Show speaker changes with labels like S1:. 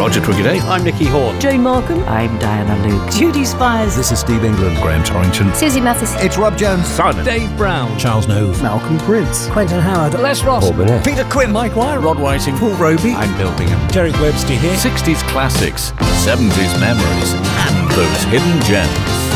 S1: Roger Twiggy.
S2: I'm Nicky Horn.
S3: Jane Markham.
S4: I'm Diana Luke.
S3: Judy Spires.
S1: This is Steve England. Graham Torrington.
S5: Susie Mathis.
S6: It's Rob Jones.
S1: Simon.
S2: Dave Brown.
S1: Charles Nove.
S6: Malcolm Prince.
S3: Quentin Howard.
S2: Les Ross.
S1: Paul Burnett.
S6: Peter Quinn.
S2: Mike Wire.
S1: Rod Whiting.
S6: Paul Roby.
S2: I'm Bill Bingham.
S1: Derek Webster here. 60s classics, 70s memories, and those hidden gems.